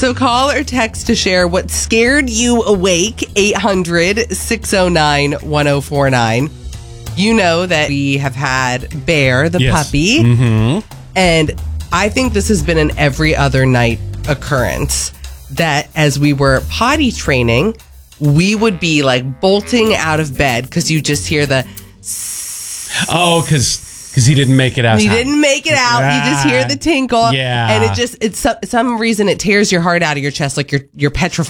So call or text to share what scared you awake, 800-609-1049. You know that we have had Bear, the puppy, and I think this has been an every other night occurrence that as we were potty training, we would be like bolting out of bed because you just hear the... Oh, because he didn't make it out. He didn't make it out. You just hear the tinkle. Yeah. And it's some reason it tears your heart out of your chest like you're petrified.